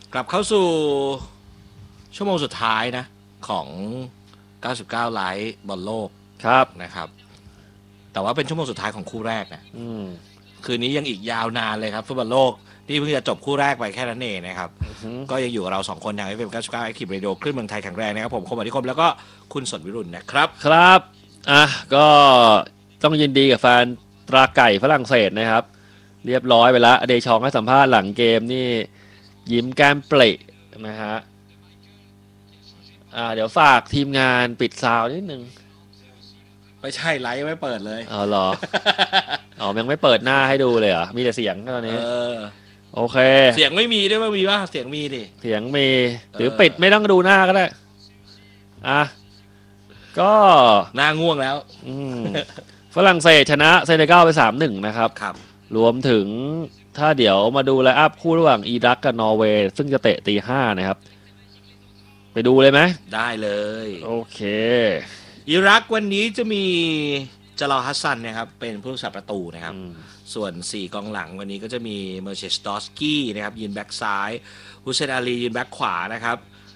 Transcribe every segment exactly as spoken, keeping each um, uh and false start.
กลับเข้าสู่ชั่วโมงสุดท้ายนะของเก้าสิบเก้าไลฟ์บอลโลกครับนะครับแต่ว่าเป็นชั่วโมงสุดท้ายของคู่แรกนะคืนนี้ยังอีกยาวนานเลยครับฟุตบอลโลกที่เพิ่งจะจบคู่แรกไปแค่นั้นเองนะครับก็ยังอยู่กับเราสองคนทาง เอฟ เอ็ม เก้าสิบเก้า Active Radio คลื่นเมืองไทยแข็งแรงนะครับผมคมอธิคมแล้วก็คุณสนวิรุณนะครับครับอ่ะก็ต้องยินดีกับแฟนตราไก่ฝรั่งเศสนะครับเรียบร้อยไปแล้วเดชองให้สัมภาษณ์หลังเกมนี่ยิ้มแก้มเปร่นะฮะอ่าเดี๋ยวฝากทีมงานปิดซาวนิดนึงไม่ใช่ไลฟ์ไม่เปิดเลยอ๋อเหรออ๋อยังไม่เปิดหน้าให้ดูเลยเหรอมีแต่เสียงตอนนี้เออโอเคเสียงไม่มีด้วยมั้ยมีป่ะเสียงมีดิเสียงมีหรือปิดไม่ต้องดูหน้าก็ได้อ่ะก็หน้าง่วงแล้วอืมฝรั่งเศสชนะเซเนกัลไป สามหนึ่ง นะครับครับรวมถึงถ้าเดี๋ยวมาดูไลน์อัพคู่ระหว่างอิรักกับนอร์เวย์ซึ่งจะเตะตีห้านะครับไปดูเลยไหมได้เลยโอเคอิรักวันนี้จะมีจาลาฮัสซันนะครับเป็นผู้รักษาประตูนะครับส่วนสี่กองหลังวันนี้ก็จะมีเมอร์เชสตอสกี้นะครับยืนแบ็กซ้ายฮุเซนอาลียืนแบ็กขวานะครับ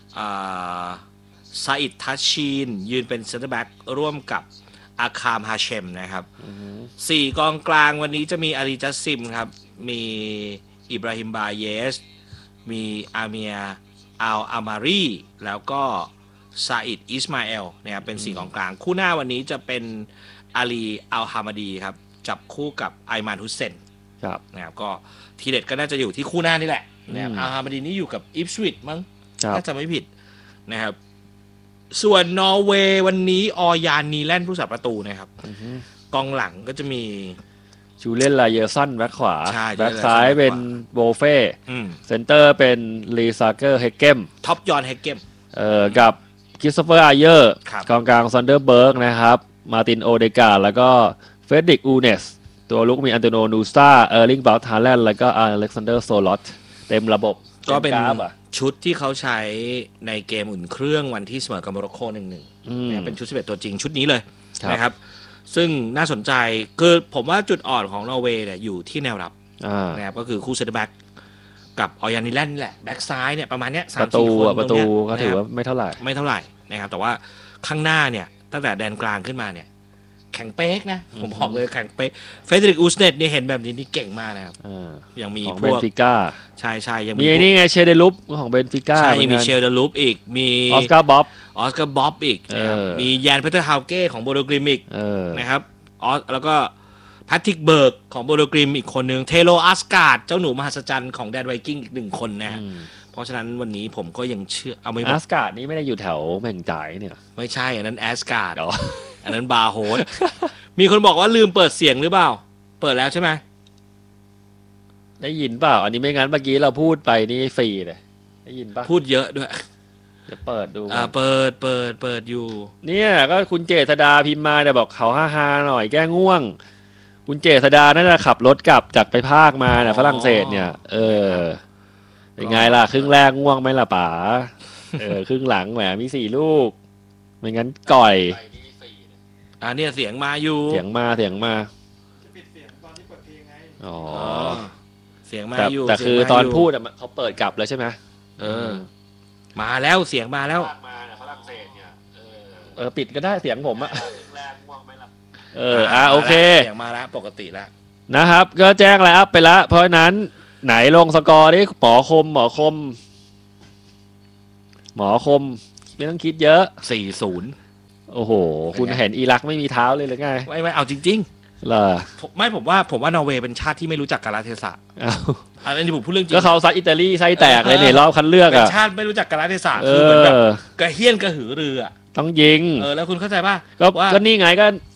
ซาอิดทัชชีนยืนเป็นเซนเตอร์แบ็กร่วมกับอาคามฮาเชมนะครับสี่กองกลางวันนี้จะมีอาลีจัสซิมครับมีอิบราฮิมบาเยสมีอาเมียอัลอามารีแล้วก็ซาอิดอิสมาเอลนะครับเป็นสี่กองกลางคู่หน้าวันนี้จะเป็นอาลีอัลฮามาดีครับจับคู่กับไอมานฮุสเซนนะครับก็ทีเด็ดก็น่าจะอยู่ที่คู่หน้านี่แหละนะครับอัลฮามาดีนี่อยู่กับอิฟสวิตมั้งถ้าจะไม่ผิดนะครับส่วนนอร์เวย์วันนี้ออยานนีแลนด์ผู้รักษาประตูนะครับกองหลังก็จะมีจูเลียนลาเยอร์สันแบ็คขวาแบ็คซ้ายเป็นโบเฟ่เซนเตอร์เป็นลีซาเกอร์เฮเกมท็อปยอนเฮเกมเอ่อกับคริสโตเฟอร์อาเยอร์กองกลางซันเดอร์เบิร์กนะครับมาตินโอเดกาแล้วก็เฟรดริกอูเนสตัวลุกมีอันโตโนนูสตาเออร์ลิงบราท์ฮาแลนด์แล้วก็อเล็กซานเดอร์โซลอตเต็มระบบก็เป็นชุดที่เขาใช้ในเกมอุ่นเครื่องวันที่เสมอกับโมร็อกโก หนึ่งหนึ่ง เป็นชุดสิบเอ็ดตัวจริงชุดนี้เลยนะครับซึ่งน่าสนใจคือผมว่าจุดอ่อนของนอร์เวย์เนี่ยอยู่ที่แนวรับนะครับก็คือคู่เซนเตอร์แบ็กกับออยานิแลนด์แหละแบ็กซ้ายเนี่ยประมาณเนี้ยสามสี่คนประตูก็ถือว่าไม่เท่าไหร่ไม่เท่าไหร่นะครับแต่ว่าข้างหน้าเนี่ยตั้งแต่แดนกลางขึ้นมาเนี่ยแข็งเป๊กนะผมบอกเลยแข็งเป๊กเฟเดริกอูสเนตเนี่ยเห็นแบบนี้นี่เก่งมากนะครับยังมีพวกเบนฟิก้าใช่ใช่ยังมีนี่ไงเชเดลุปของเบนฟิก้าใช่มีเชเดลุปอีกมีออสการ์บ๊อบออสการ์บ๊อบอีกมีแยนเพเทอร์ฮาวเก้ของโบโดกริมอีกนะครับออสแล้วก็แพทริกเบิร์กของโบโดกริมอีกคนนึงเทโลอัสการ์ดเจ้าหนูมหัศจรรย์ของแดนไวกิ้งอีกหนึ่งคนนะเพราะฉะนั้นวันนี้ผมก็ยังเชื่อเอาไม่อัสการ์ดนี่ไม่ได้อยู่แถวแม่งจ่ายเนี่ยไม่ใช่อันนั้นแอสการ์ดอันนั้นบาร์โฮสมีคนบอกว่าลืมเปิดเสียงหรือเปล่าเปิดแล้วใช่ไหมได้ยินเปล่าอันนี้ไม่งั้นเมื่อกี้เราพูดไปนี่ฟรีเลยได้ยินป่ะพูดเยอะด้วยจะเปิดดูอ่าเปิดเปิดเปิดอยู่เนี่ยก็คุณเจษดาพิมพ์มาแต่บอกเขาฮ่าๆหน่อยแก้ง่วงคุณเจษดาน่าจะขับรถกลับจากไปภาคมาเนี่ยฝรั่งเศสเนี่ยเออเป็นไงล่ะครึ่งแรกง่วงไหมล่ะป๋าเออครึ่งหลังแหมมีสี่ลูกไม่งั้นก่อยอ่าเนี่ยเสียงมาอยู่เสียงมาเสียงมาปิดเสียงตอนที่เปิดเพลงไงอ๋อเสียงมาอยู่แต่คือตอนพูดเขาเปิดกลับแล้วใช่ไหมเออมาแล้วเสียงมาแล้วมาฝรั่งเศสเนี่ยเออเออปิดก็ได้เสียงผมอะแรงง่วงไหมล่ะเอออ่ะโอเคเสียงมาแล้วปกติแล้วนะครับก็แจ้งไลน์อัพไปแล้วเพราะนั้นไหนลงสกอร์ดิหมอคมหมอคมหมอคมไม่ต้องคิดเยอะสี่ศูนย์โอ้โหคุณเห็นอิรักไม่มีเท้าเลยหรือไงไม่ไม่เอาจริงๆเหรอไม่ผมว่าผมว่านอร์เวย์เป็นชาติที่ไม่รู้จักกาลเทศะอันนี้ผมพูดเรื่องจริงก็เขาซัดอิตาลีไส้แตกเลยเนี่ยรอบคัดเลือกอ่ะเป็นชาติไม่รู้จักกาลเทศะคือเหมือนแบบกระเฮี้ยนกระหือรืออ่ะต้องยิงเออแล้วคุณเข้าใจป่ะก็ก็นี่ไงก็